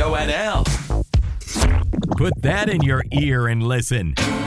KONL. Put that in your ear and listen.